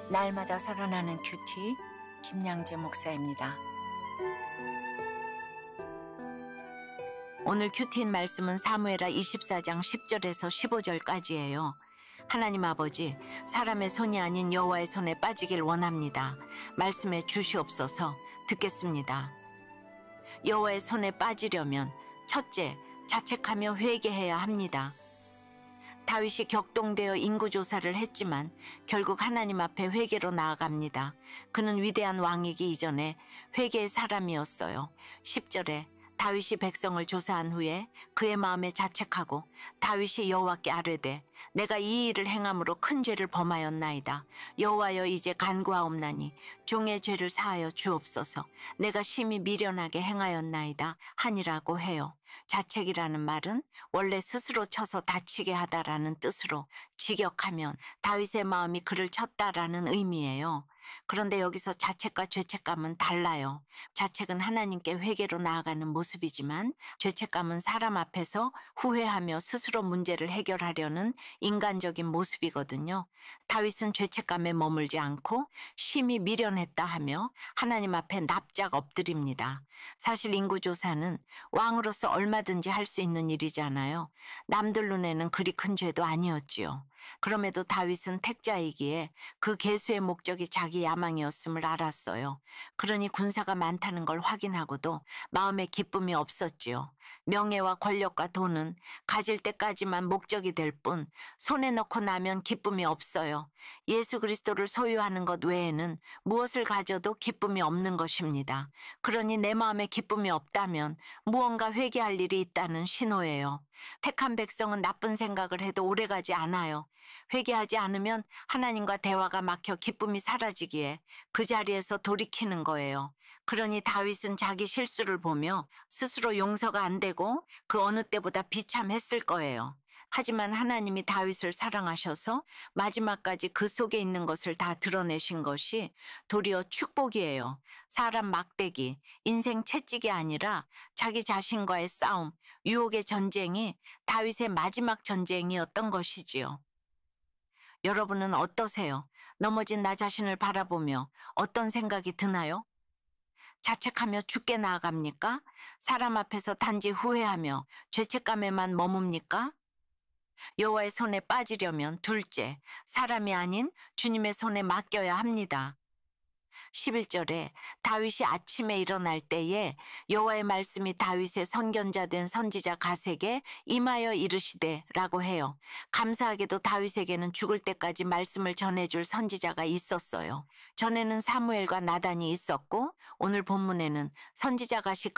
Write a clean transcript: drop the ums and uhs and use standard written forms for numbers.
날마다 살아나는 큐티 김양재 목사입니다. 오늘 큐티인 말씀은 사무엘하 24장 10절에서 15절까지예요. 하나님 아버지, 사람의 손이 아닌 여호와의 손에 빠지길 원합니다. 말씀에 주시옵소서. 듣겠습니다. 여호와의 손에 빠지려면 첫째, 자책하며 회개해야 합니다. 다윗이 격동되어 인구조사를 했지만 결국 하나님 앞에 회개로 나아갑니다. 그는 위대한 왕이기 이전에 회개의 사람이었어요. 10절에 다윗이 백성을 조사한 후에 그의 마음에 자책하고 다윗이 여호와께 아뢰되 내가 이 일을 행함으로 큰 죄를 범하였나이다. 여호와여 이제 간구하옵나니 종의 죄를 사하여 주옵소서. 내가 심히 미련하게 행하였나이다 하니라고 해요. 자책이라는 말은 원래 스스로 쳐서 다치게 하다라는 뜻으로 직역하면 다윗의 마음이 그를 쳤다라는 의미예요. 그런데 여기서 자책과 죄책감은 달라요. 자책은 하나님께 회개로 나아가는 모습이지만 죄책감은 사람 앞에서 후회하며 스스로 문제를 해결하려는 인간적인 모습이거든요. 다윗은 죄책감에 머물지 않고 심히 미련했다 하며 하나님 앞에 납작 엎드립니다. 사실 인구조사는 왕으로서 얼마든지 할 수 있는 일이잖아요. 남들 눈에는 그리 큰 죄도 아니었지요. 그럼에도 다윗은 택자이기에 그 계수의 목적이 자기 야망이었음을 알았어요. 그러니 군사가 많다는 걸 확인하고도 마음에 기쁨이 없었지요. 명예와 권력과 돈은 가질 때까지만 목적이 될 뿐 손에 넣고 나면 기쁨이 없어요. 예수 그리스도를 소유하는 것 외에는 무엇을 가져도 기쁨이 없는 것입니다. 그러니 내 마음에 기쁨이 없다면 무언가 회개할 일이 있다는 신호예요. 택한 백성은 나쁜 생각을 해도 오래가지 않아요. 회개하지 않으면 하나님과 대화가 막혀 기쁨이 사라지기에 그 자리에서 돌이키는 거예요. 그러니 다윗은 자기 실수를 보며 스스로 용서가 안 되고 그 어느 때보다 비참했을 거예요. 하지만 하나님이 다윗을 사랑하셔서 마지막까지 그 속에 있는 것을 다 드러내신 것이 도리어 축복이에요. 사람 막대기, 인생 채찍이 아니라 자기 자신과의 싸움, 유혹의 전쟁이 다윗의 마지막 전쟁이었던 것이지요. 여러분은 어떠세요? 넘어진 나 자신을 바라보며 어떤 생각이 드나요? 자책하며 죽게 나아갑니까? 사람 앞에서 단지 후회하며 죄책감에만 머뭅니까? 여호와의 손에 빠지려면 둘째, 사람이 아닌 주님의 손에 맡겨야 합니다. 11절에 다윗이 아침에 일어날 때에 여호와의 말씀이 다윗의 선견자 된 선지자 갓에게 임하여 이르시되 라고 해요. 감사하게도 다윗에게는 죽을 때까지 말씀을 전해줄 선지자가 있었어요. 전에는 사무엘과 나단이 있었고 오늘 본문에는 선지자 갓이